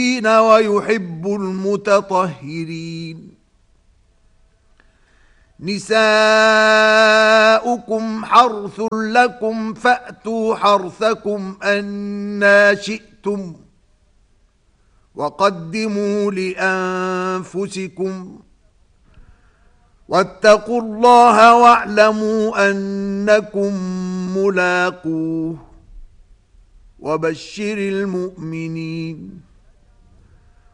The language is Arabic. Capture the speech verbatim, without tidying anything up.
ويحب المتطهرين. نساؤكم حرث لكم فأتوا حرثكم أنى شئتم وقدموا لأنفسكم واتقوا الله واعلموا أنكم ملاقوه وبشر المؤمنين.